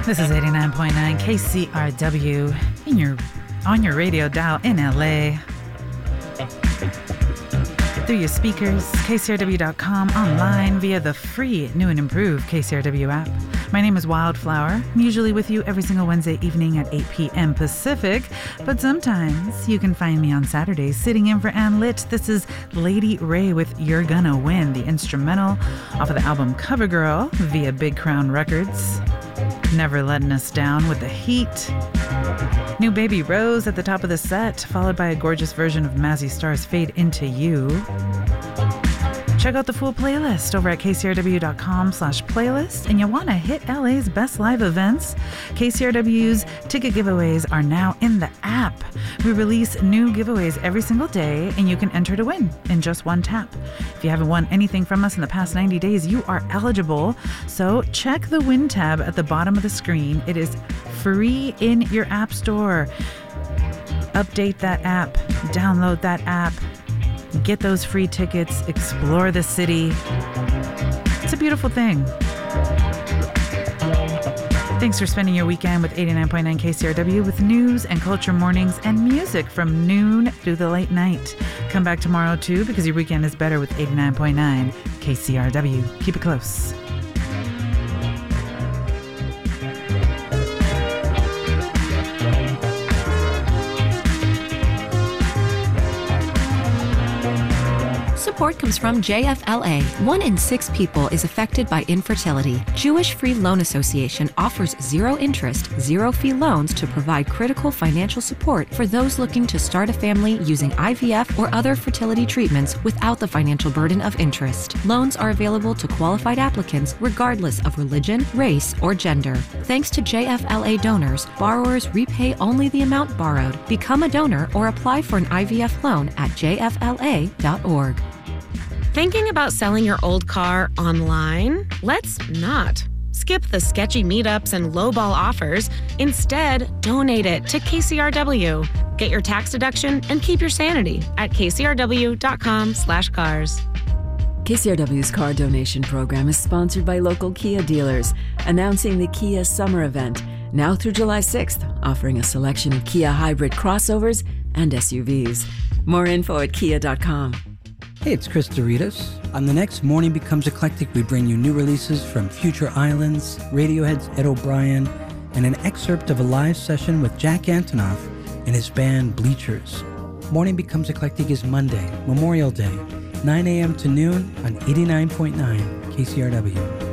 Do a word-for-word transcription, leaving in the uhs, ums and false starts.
This is eighty-nine point nine K C R W in your, on your radio dial in L A. Through your speakers, K C R W dot com, online via the free, new and improved K C R W app. My name is Wildflower. I'm usually with you every single Wednesday evening at eight p.m. Pacific, but sometimes you can find me on Saturdays sitting in for Ann Litt. This is Lady Ray with You're Gonna Win, the instrumental off of the album Covergirl via Big Crown Records. Never letting us down with the heat. New Baby Rose at the top of the set, followed by a gorgeous version of Mazzy Star's Fade Into You. Check out the full playlist over at K C R W dot com slash playlist. And you want to hit L A's best live events? K C R W's ticket giveaways are now in the app. We release new giveaways every single day, and you can enter to win in just one tap. If you haven't won anything from us in the past ninety days, you are eligible. So check the win tab at the bottom of the screen. It is free in your app store. Update that app, download that app. Get those free tickets, explore the city. It's a beautiful thing. Thanks for spending your weekend with eighty-nine point nine K C R W with news and culture mornings and music from noon through the late night. Come back tomorrow too, because your weekend is better with eighty-nine point nine K C R W. Keep it close. Support comes from J F L A. One in six people is affected by infertility. Jewish Free Loan Association offers zero-interest, zero-fee loans to provide critical financial support for those looking to start a family using I V F or other fertility treatments without the financial burden of interest. Loans are available to qualified applicants regardless of religion, race, or gender. Thanks to J F L A donors, borrowers repay only the amount borrowed. Become a donor or apply for an I V F loan at J F L A dot org. Thinking about selling your old car online? Let's not. Skip the sketchy meetups and lowball offers. Instead, donate it to K C R W. Get your tax deduction and keep your sanity at K C R W dot com slash cars. K C R W's car donation program is sponsored by local Kia dealers, announcing the Kia Summer Event, now through July sixth, offering a selection of Kia hybrid crossovers and S U Vs. More info at kia dot com. Hey, it's Chris Doritas. On the next Morning Becomes Eclectic, we bring you new releases from Future Islands, Radiohead's Ed O'Brien, and an excerpt of a live session with Jack Antonoff and his band Bleachers. Morning Becomes Eclectic is Monday, Memorial Day, nine a.m. to noon on eighty-nine point nine K C R W.